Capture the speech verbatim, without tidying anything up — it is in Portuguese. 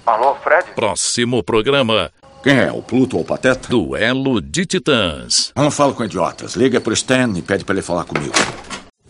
Alô, Fred? Próximo programa. Quem é? O Pluto ou o Pateta? Duelo de Titãs. Eu não falo com idiotas. Liga pro Stan e pede pra ele falar comigo.